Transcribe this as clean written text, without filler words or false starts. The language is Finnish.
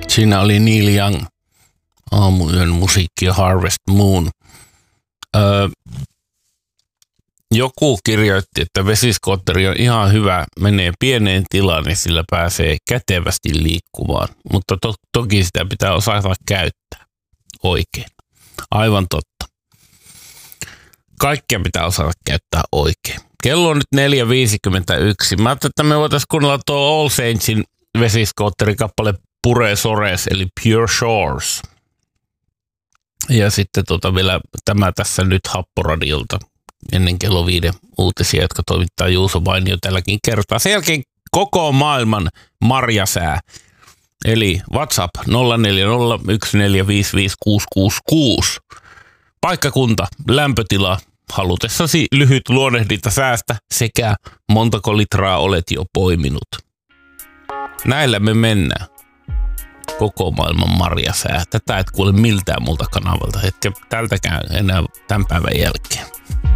Siinä oli Neil Young, Aamuyön musiikki ja Harvest Moon. Joku kirjoitti, että vesiskootteri on ihan hyvä, menee pieneen tilaan, niin sillä pääsee kätevästi liikkumaan. Mutta toki sitä pitää osata käyttää oikein. Aivan totta. Kaikkea pitää osata käyttää oikein. Kello on nyt 4.51. Mä ajattelin, että me voitaisiin kuunnella tuo All Saintsin vesiskootterikappale Pure Sores, eli Pure Shores. Ja sitten vielä tämä tässä nyt Happoradiolta ennen kello 5 uutisia, jotka toimittaa Juuso Vainio tälläkin kertaa. Sen jälkeen koko maailman marjasää. Eli WhatsApp 0401455666. Paikkakunta, lämpötila, halutessasi lyhyt luonnehdinta säästä sekä montako litraa olet jo poiminut. Näillä me mennään. Koko maailman marjasää. Tätä et kuule miltään multa kanavalta, etkä tältäkään enää tämän päivän jälkeen.